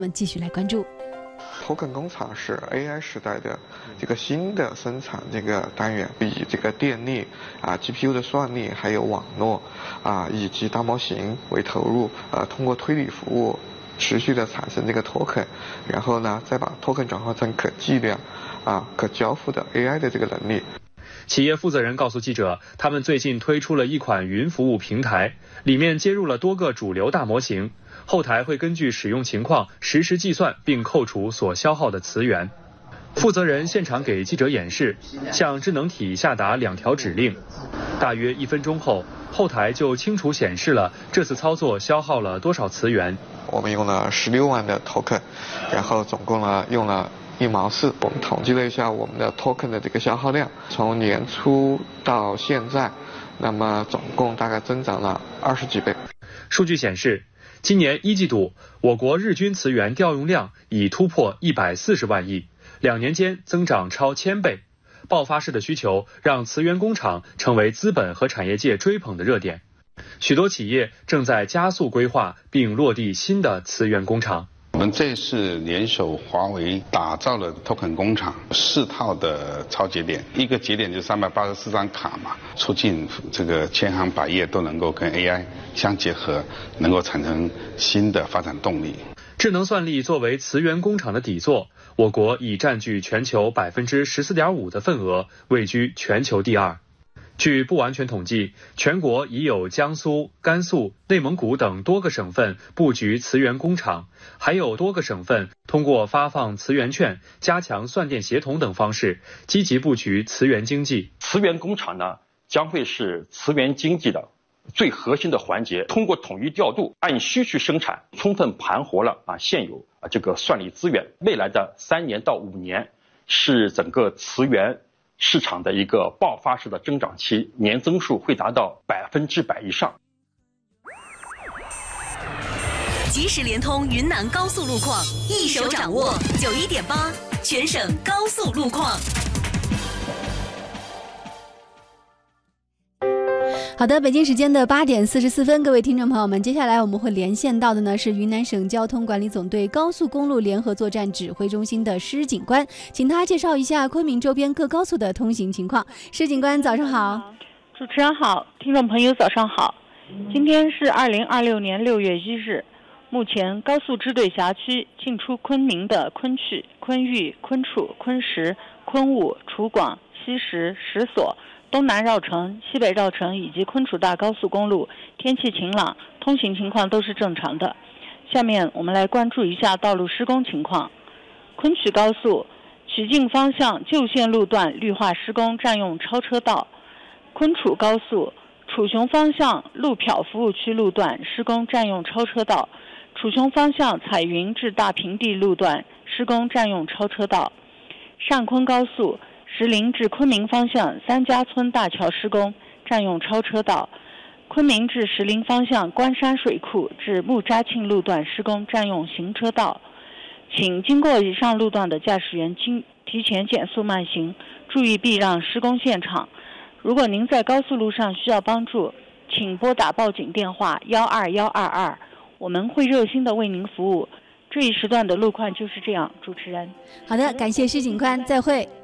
我们继续来关注。 token 工厂是 AI 时代的这个新的生产这个单元，以这个电力GPU 的算力，还有网络以及大模型为投入，通过推理服务持续的产生这个 token， 然后呢再把 token 转化成可计量可交付的 AI 的这个能力。 企业负责人告诉记者，他们最近推出了一款云服务平台，里面接入了多个主流大模型，后台会根据使用情况实时计算并扣除所消耗的词源。负责人现场给记者演示，向智能体下达2条指令，大约1分钟后，后台就清楚显示了这次操作消耗了多少词源。 我们用了16万的 token， 然后总共用了1毛4。我们统计了一下我们的 token 的这个消耗量，从年初到现在，那么总共大概增长了20几倍。 数据显示，今年1季度，我国日均词源调用量已突破140万亿，2年间增长超1000倍。爆发式的需求让词源工厂成为资本和产业界追捧的热点。许多企业正在加速规划并落地新的词源工厂。 我们这次联手华为打造了 token 工厂4套的超节点，一个节点就384张卡嘛，促进这个千行百业都能够跟 AI 相结合，能够产生新的发展动力。 智能算力作为词源工厂的底座，我国已占据全球14.5%的份额，位居全球第2。据不完全统计，全国已有江苏、甘肃、内蒙古等多个省份布局词源工厂，还有多个省份通过发放词源券、加强算电协同等方式，积极布局词源经济。 词源工厂呢，将会是词源经济的最核心的环节，通过统一调度，按需去生产，充分盘活了现有这个算力资源。未来的3年到5年是整个词源市场的一个爆发式的增长期，年增速会达到100%以上。 即时联通云南高速路况，一手掌握91.8全省高速路况。 好的，北京时间的8点44分，各位听众朋友们，接下来我们会连线到的呢是云南省交通管理总队高速公路联合作战指挥中心的施警官，请他介绍一下昆明周边各高速的通行情况。施警官早上好。 主持人好，听众朋友早上好。今天是2026年6月1日，目前高速支队辖区进出昆明的昆曲、昆玉、昆楚、昆石、昆武、楚广、西石、石所、东南绕城、西北绕城以及昆楚大高速公路天气晴朗，通行情况都是正常的。下面我们来关注一下道路施工情况。昆曲高速曲靖方向旧线路段绿化施工，占用超车道。昆楚高速楚雄方向路漂服务区路段施工，占用超车道。楚雄方向彩云至大平地路段施工，占用超车道。上昆高速石林至昆明方向三家村大桥施工，占用超车道。昆明至石林方向关山水库至木扎庆路段施工，占用行车道。请经过以上路段的驾驶员提前减速慢行，注意避让施工现场。如果您在高速路上需要帮助，请拨打报警电话12122，我们会热心的为您服务。这一时段的路况就是这样，主持人。 好的，感谢施警官，再会。